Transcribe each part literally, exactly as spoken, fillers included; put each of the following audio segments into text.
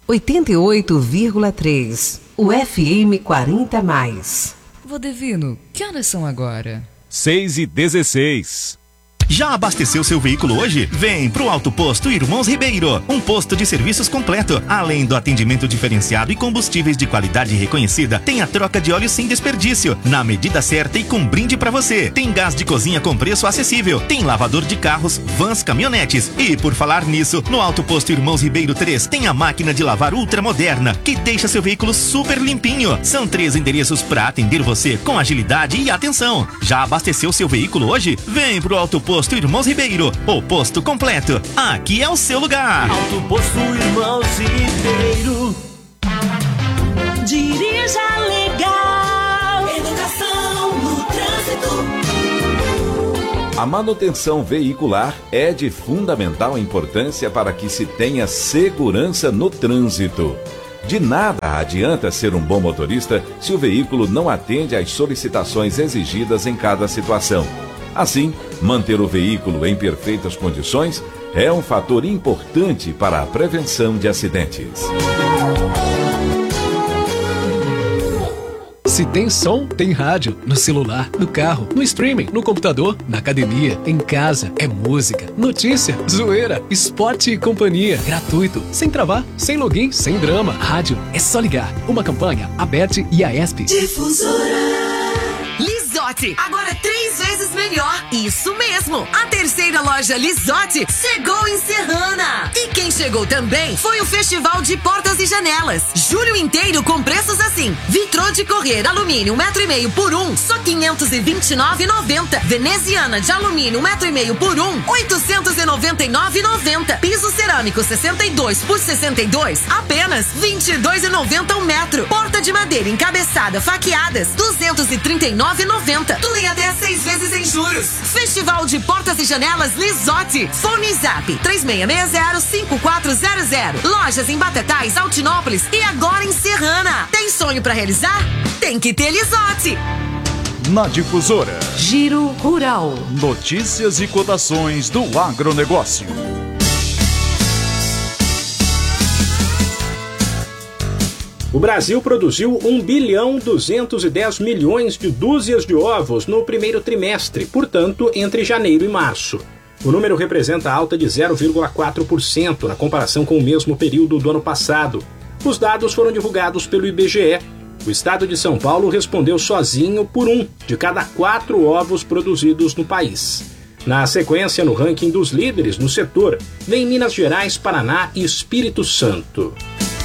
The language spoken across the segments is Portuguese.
oitenta e oito vírgula três, o F M quarenta mais. Vô Divino, que horas são agora? seis e dezesseis. Já abasteceu seu veículo hoje? Vem pro Auto Posto Irmãos Ribeiro, um posto de serviços completo. Além do atendimento diferenciado e combustíveis de qualidade reconhecida, tem a troca de óleo sem desperdício, na medida certa e com brinde pra você. Tem gás de cozinha com preço acessível, tem lavador de carros, vans, caminhonetes. E por falar nisso, no Auto Posto Irmãos Ribeiro três tem a máquina de lavar ultramoderna, que deixa seu veículo super limpinho. São três endereços pra atender você com agilidade e atenção. Já abasteceu seu veículo hoje? Vem pro Auto Posto Posto Irmãos Ribeiro, o posto completo. Aqui é o seu lugar. Auto Posto Irmãos Ribeiro. Dirija legal. Educação no trânsito. A manutenção veicular é de fundamental importância para que se tenha segurança no trânsito. De nada adianta ser um bom motorista se o veículo não atende às solicitações exigidas em cada situação. Assim, manter o veículo em perfeitas condições é um fator importante para a prevenção de acidentes. Se tem som, tem rádio. No celular, no carro, no streaming, no computador, na academia, em casa. É música, notícia, zoeira, esporte e companhia. Gratuito, sem travar, sem login, sem drama. Rádio, é só ligar. Uma campanha, Aberte e a ESP. Difusora. Lisotti, agora três vezes melhor. Isso mesmo, a terceira loja Lisotti chegou em Serrana. E quem chegou também foi o Festival de Portas e Janelas. Julho inteiro com preços assim: vitrô de correr alumínio um metro e meio por um, só quinhentos e vinte e nove reais e noventa centavos. Veneziana de alumínio um metro e meio por um, oitocentos e noventa e nove reais e noventa centavos. Piso cerâmico sessenta e dois por sessenta e dois, apenas vinte e dois reais e noventa centavos um metro. Porta de madeira encabeçada faqueadas duzentos e trinta e nove reais e noventa centavos. Tudo em até seis vezes em juros. Festival de Portas e Janelas Lisotti. Fone Zap três seis seis zero cinco quatro zero zero. Lojas em Batatais, Altinópolis e agora em Serrana. Tem sonho pra realizar? Tem que ter Lisotti. Na Difusora, Giro Rural. Notícias e cotações do agronegócio. O Brasil produziu um bilhão duzentos e dez milhões de dúzias de ovos no primeiro trimestre, portanto, entre janeiro e março. O número representa alta de zero vírgula quatro por cento na comparação com o mesmo período do ano passado. Os dados foram divulgados pelo I B G E. O estado de São Paulo respondeu sozinho por um de cada quatro ovos produzidos no país. Na sequência, no ranking dos líderes no setor, vem Minas Gerais, Paraná e Espírito Santo.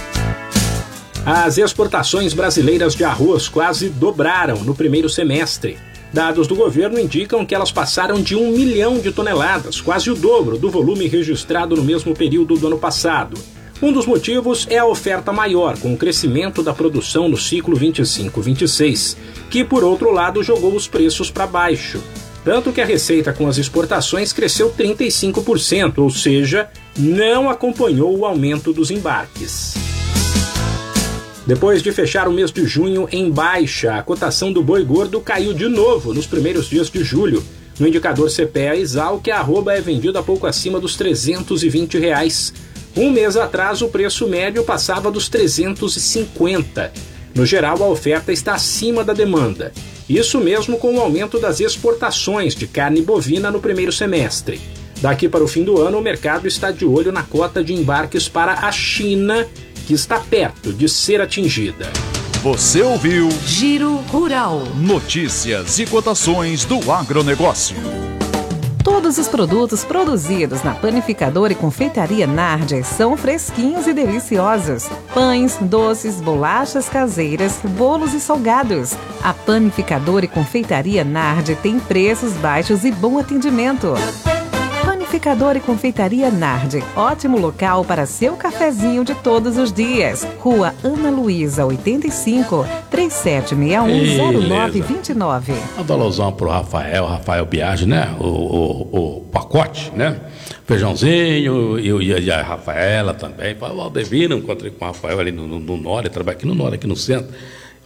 As exportações brasileiras de arroz quase dobraram no primeiro semestre. Dados do governo indicam que elas passaram de um milhão de toneladas, quase o dobro do volume registrado no mesmo período do ano passado. Um dos motivos é a oferta maior, com o crescimento da produção no ciclo vinte e cinco vinte e seis, que, por outro lado, jogou os preços para baixo. Tanto que a receita com as exportações cresceu trinta e cinco por cento, ou seja, não acompanhou o aumento dos embarques. Depois de fechar o mês de junho em baixa, a cotação do boi gordo caiu de novo nos primeiros dias de julho. No indicador C P E A Exalc, a arroba é vendida pouco acima dos trezentos e vinte reais. Um mês atrás, o preço médio passava dos trezentos e cinquenta. No geral, a oferta está acima da demanda. Isso mesmo com o aumento das exportações de carne bovina no primeiro semestre. Daqui para o fim do ano, o mercado está de olho na cota de embarques para a China, que está perto de ser atingida. Você ouviu Giro Rural. Notícias e cotações do agronegócio. Todos os produtos produzidos na Panificadora e Confeitaria Nardi são fresquinhos e deliciosos. Pães, doces, bolachas caseiras, bolos e salgados. A Panificadora e Confeitaria Nardi tem preços baixos e bom atendimento. Panificadora e Confeitaria Nardi, ótimo local para seu cafezinho de todos os dias. Rua Ana Luísa, oitenta e cinco, trinta e sete sessenta e um, zero nove vinte e nove. Um valorzão pro Rafael, Rafael Biagi, né? O, o, o pacote, né? Feijãozinho, e, e a Rafaela também. O Aldevino, encontrei com o Rafael ali no, no, no Nora, trabalha aqui no Nora, aqui no centro.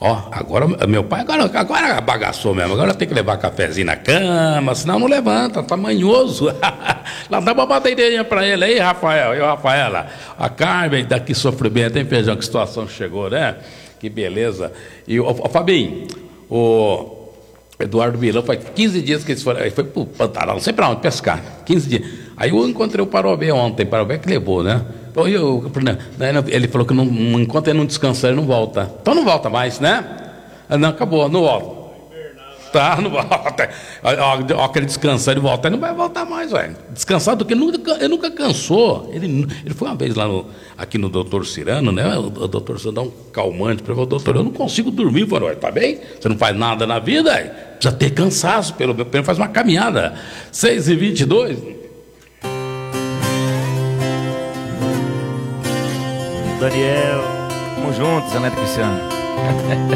Ó, agora meu pai agora, agora bagaçou mesmo. Agora tem que levar cafezinho na cama, senão não levanta, tá manhoso. Lá dá uma bandeirinha pra ele aí, Rafael. E o Rafaela, a Carmen, daqui sofrimento, hein, Feijão? Que situação chegou, né? Que beleza. E o, o Fabinho, o Eduardo Milão, faz quinze dias que eles foram, ele foi pro Pantanal, não sei pra onde, pescar, quinze dias. Aí eu encontrei o Parobé ontem, Parobé que levou, né? Então eu, ele falou que não, enquanto ele não descansar, ele não volta. Então não volta mais, né? Não, acabou, não volta. Tá, não volta. Ó, que ele descansar, ele volta, ele não vai voltar mais, velho. Descansar do que ele nunca, ele nunca cansou. Ele, ele foi uma vez lá no, aqui no doutor Cirano, né? O, o doutor Cirano dá um calmante para ele. Doutor, eu não consigo dormir. Falei, tá bem? Você não faz nada na vida? Véio. Precisa ter cansaço, pelo menos faz uma caminhada. seis e vinte e dois. Daniel, vamos juntos, Zé Neto Cristiano.